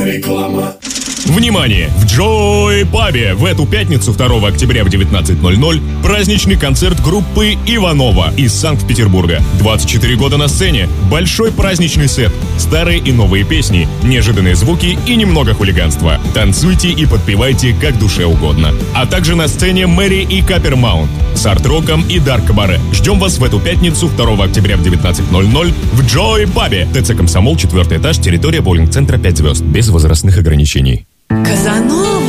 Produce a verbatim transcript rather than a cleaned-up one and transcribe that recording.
Реклама. Внимание! В Joy Pub'е в эту пятницу, второго октября в девятнадцать ноль ноль, праздничный концерт группы Иванова из Санкт-Петербурга. двадцать четыре года на сцене, большой праздничный сет, старые и новые песни, неожиданные звуки и немного хулиганства. Танцуйте и подпевайте как душе угодно. А также на сцене Мэри и Капер Маунт с арт-роком и дарк-кабаре. Ждем вас в эту пятницу, второго октября в девятнадцать ноль ноль в Joy Pub'е. ТЦ «Комсомол», четвертый этаж, территория боулинг-центра пять звезд, без возрастных ограничений. Казанова.